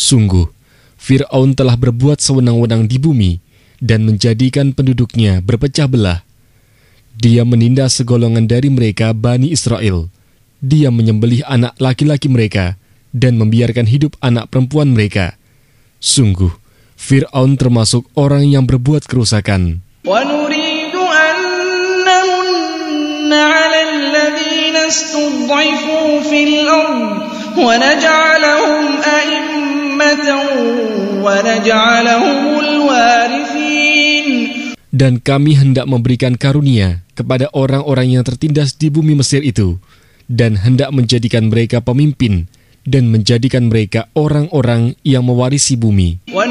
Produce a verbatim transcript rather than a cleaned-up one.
Sungguh, Fir'aun telah berbuat sewenang-wenang di bumi dan menjadikan penduduknya berpecah belah. Dia menindas segolongan dari mereka, Bani Israel. Dia menyembelih anak laki-laki mereka dan membiarkan hidup anak perempuan mereka. Sungguh, Fir'aun termasuk orang yang berbuat kerusakan. وَنُرِيدُ أَن نَّمُنَّ عَلَى الَّذِينَ اسْتُضْعِفُوا فِي الْأَرْضِ وَنَجْعَلَهُمْ أَئِمَّةً وَنَجْعَلَهُمُ الْوَارِثِينَ. Dan kami hendak memberikan karunia kepada orang-orang yang tertindas di bumi Mesir itu, dan hendak menjadikan mereka pemimpin dan menjadikan mereka orang-orang yang mewarisi bumi.